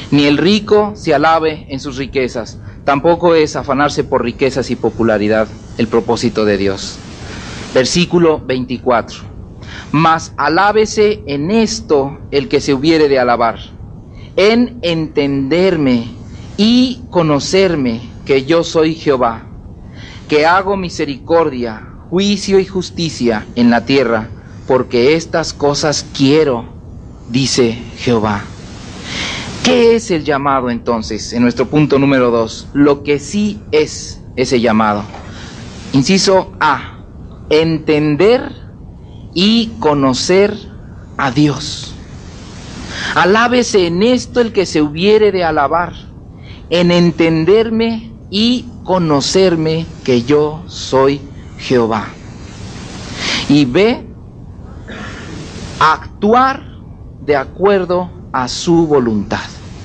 Ni el rico se alabe en sus riquezas. Tampoco es afanarse por riquezas y popularidad el propósito de Dios. Versículo 24. Mas alábese en esto el que se hubiere de alabar, en entenderme y conocerme que yo soy Jehová, que hago misericordia, juicio y justicia en la tierra, porque estas cosas quiero, dice Jehová. ¿Qué es el llamado entonces? En nuestro punto número 2, lo que sí es ese llamado. Inciso A, entender y conocer a Dios. Alábese en esto el que se hubiere de alabar, en entenderme y conocerme que yo soy Jehová. Y B, actuar de acuerdo a su voluntad.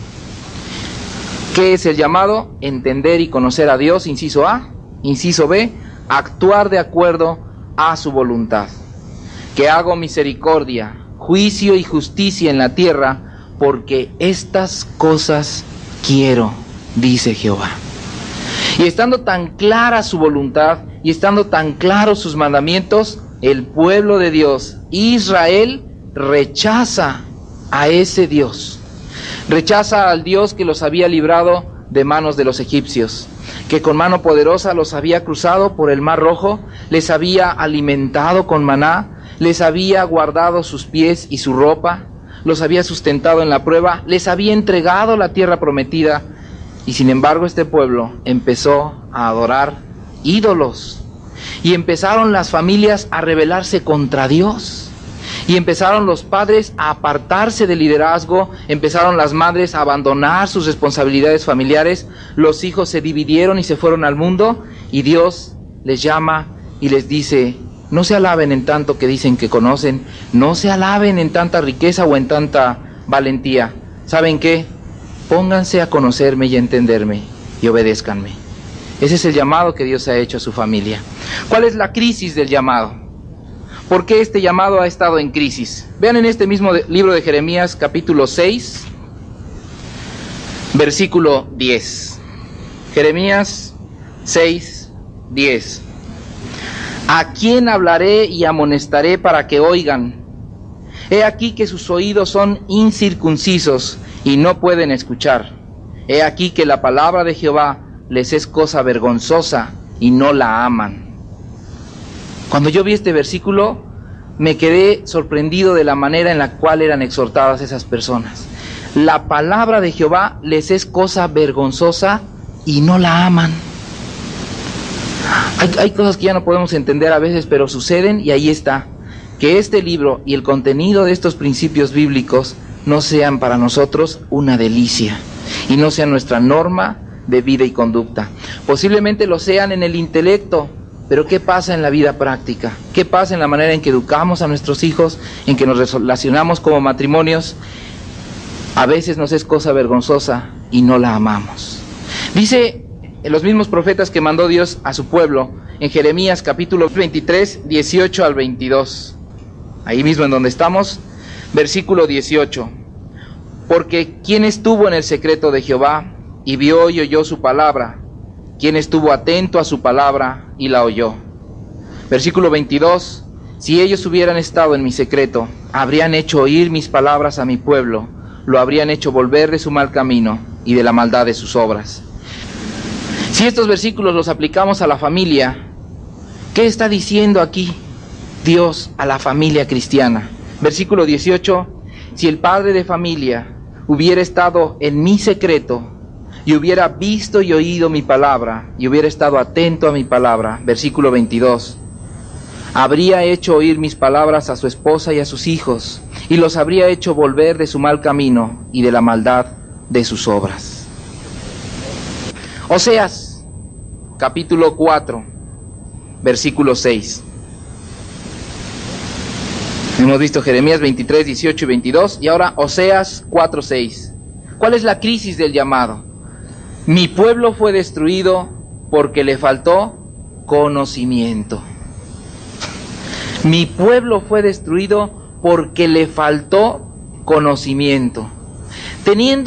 ¿Qué es el llamado? Entender y conocer a Dios, inciso A. Inciso B, actuar de acuerdo a su voluntad. Que hago misericordia, juicio y justicia en la tierra, porque estas cosas quiero, dice Jehová. Y estando tan clara su voluntad y estando tan claros sus mandamientos, el pueblo de Dios, Israel, rechaza a ese Dios. Rechaza al Dios que los había librado de manos de los egipcios, que con mano poderosa los había cruzado por el mar Rojo, les había alimentado con maná, les había guardado sus pies y su ropa, los había sustentado en la prueba, les había entregado la tierra prometida, y sin embargo este pueblo empezó a adorar ídolos, y empezaron las familias a rebelarse contra Dios, y empezaron los padres a apartarse del liderazgo, empezaron las madres a abandonar sus responsabilidades familiares, los hijos se dividieron y se fueron al mundo, y Dios les llama y les dice: no se alaben en tanto que dicen que conocen, no se alaben en tanta riqueza o en tanta valentía. ¿Saben qué? Pónganse a conocerme y a entenderme y obedézcanme. Ese es el llamado que Dios ha hecho a su familia. ¿Cuál es la crisis del llamado? ¿Por qué este llamado ha estado en crisis? Vean en este mismo libro de Jeremías, capítulo 6, versículo 10. Jeremías 6, 10. ¿A quién hablaré y amonestaré para que oigan? He aquí que sus oídos son incircuncisos y no pueden escuchar. He aquí que la palabra de Jehová les es cosa vergonzosa y no la aman. Cuando yo vi este versículo, me quedé sorprendido de la manera en la cual eran exhortadas esas personas. La palabra de Jehová les es cosa vergonzosa y no la aman. Hay cosas que ya no podemos entender a veces, pero suceden, y ahí está. Que este libro y el contenido de estos principios bíblicos no sean para nosotros una delicia y no sean nuestra norma de vida y conducta. Posiblemente lo sean en el intelecto, pero ¿qué pasa en la vida práctica? ¿Qué pasa en la manera en que educamos a nuestros hijos, en que nos relacionamos como matrimonios? A veces nos es cosa vergonzosa y no la amamos. Dice los mismos profetas que mandó Dios a su pueblo en Jeremías capítulo 23, 18 al 22. Ahí mismo en donde estamos, versículo 18. Porque ¿quién estuvo en el secreto de Jehová y vio y oyó su palabra? ¿Quién estuvo atento a su palabra y la oyó? Versículo 22. Si ellos hubieran estado en mi secreto, habrían hecho oír mis palabras a mi pueblo, lo habrían hecho volver de su mal camino y de la maldad de sus obras. Si estos versículos los aplicamos a la familia, ¿qué está diciendo aquí Dios a la familia cristiana? Versículo 18, si el padre de familia hubiera estado en mi secreto y hubiera visto y oído mi palabra y hubiera estado atento a mi palabra, versículo 22, habría hecho oír mis palabras a su esposa y a sus hijos y los habría hecho volver de su mal camino y de la maldad de sus obras. Oseas, capítulo 4, versículo 6. Hemos visto Jeremías 23, 18 y 22, y ahora Oseas 4, 6. ¿Cuál es la crisis del llamado? Mi pueblo fue destruido porque le faltó conocimiento. Mi pueblo fue destruido porque le faltó conocimiento. Teniendo